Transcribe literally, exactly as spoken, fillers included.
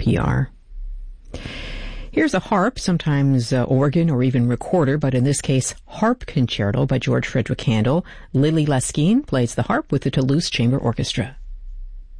P R. Here's a harp, sometimes uh, organ or even recorder, but in this case, Harp Concerto by George Frederick Handel. Lily Laskin plays the harp with the Toulouse Chamber Orchestra.